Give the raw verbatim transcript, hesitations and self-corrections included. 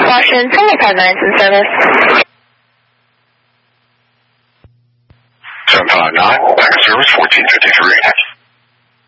Caution, seventy-five nines in service. seven five nine, back in service, fourteen fifty-three.